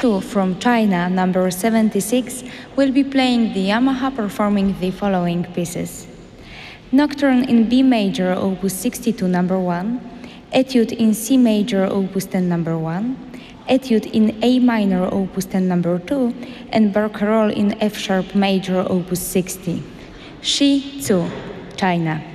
She2 from China, number 76, will be playing the Yamaha performing the following pieces: Nocturne in B major, opus 62, number 1, Etude in C major, opus 10, number 1, Etude in A minor, opus 10, number 2, and Barcarolle in F sharp major, opus 60. She2, China.